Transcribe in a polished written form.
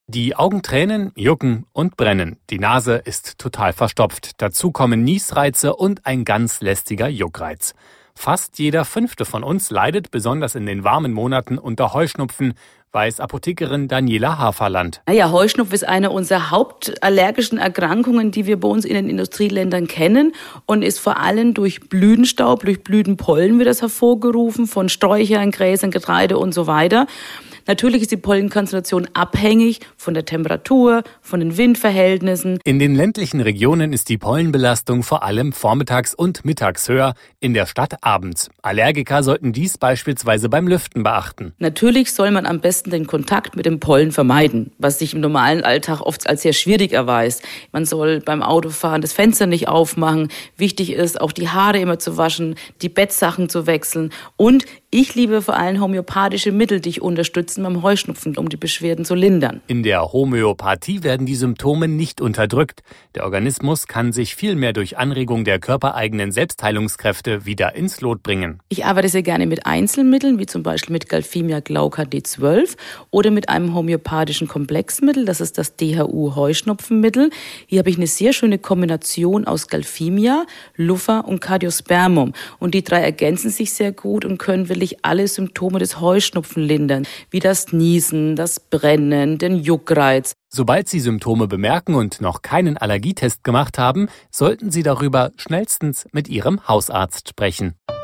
Die Augen tränen, jucken und brennen. Die Nase ist total verstopft. Dazu kommen Niesreize und ein ganz lästiger Juckreiz. Fast jeder 5. von uns leidet besonders in den warmen Monaten unter Heuschnupfen, weiß Apothekerin Daniela Haferland. Heuschnupfen ist eine unserer hauptallergischen Erkrankungen, die wir bei uns in den Industrieländern kennen und ist vor allem durch Blütenstaub, durch Blütenpollen wird das hervorgerufen, von Sträuchern, Gräsern, Getreide und so weiter. Natürlich ist die Pollenkonzentration abhängig von der Temperatur, von den Windverhältnissen. In den ländlichen Regionen ist die Pollenbelastung vor allem vormittags und mittags höher, in der Stadt abends. Allergiker sollten dies beispielsweise beim Lüften beachten. Natürlich soll man am besten den Kontakt mit dem Pollen vermeiden, was sich im normalen Alltag oft als sehr schwierig erweist. Man soll beim Autofahren das Fenster nicht aufmachen. Wichtig ist, auch die Haare immer zu waschen, die Bettsachen zu wechseln. Und ich liebe vor allem homöopathische Mittel, die ich unterstützen beim Heuschnupfen, um die Beschwerden zu lindern. In der Homöopathie werden die Symptome nicht unterdrückt. Der Organismus kann sich vielmehr durch Anregung der körpereigenen Selbstheilungskräfte wieder ins Lot bringen. Ich arbeite sehr gerne mit Einzelmitteln, wie zum Beispiel mit Galphimia glauca D12 oder mit einem homöopathischen Komplexmittel, das ist das DHU-Heuschnupfenmittel. Hier habe ich eine sehr schöne Kombination aus Galphimia, Luffa und Cardiospermum. Und die 3 ergänzen sich sehr gut und können wirklich alle Symptome des Heuschnupfen lindern, wie das Niesen, das Brennen, den Juckreiz. Sobald Sie Symptome bemerken und noch keinen Allergietest gemacht haben, sollten Sie darüber schnellstens mit Ihrem Hausarzt sprechen.